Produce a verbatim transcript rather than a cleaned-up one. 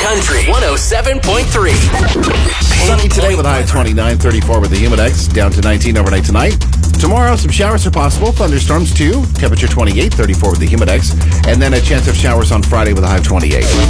Country one oh seven point three. Sunny today with a high of twenty-nine, thirty-four with the Humidex, down to nineteen overnight tonight. Tomorrow, some showers are possible, thunderstorms too. Temperature twenty-eight, thirty-four with the Humidex, and then a chance of showers on Friday with a high of twenty-eight.